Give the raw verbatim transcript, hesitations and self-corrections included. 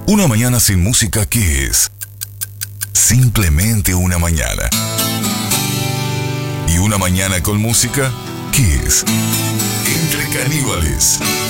Una mañana sin música, ¿qué es? Simplemente una mañana. ¿Y una mañana con música? ¿Qué es? Entre Caníbales.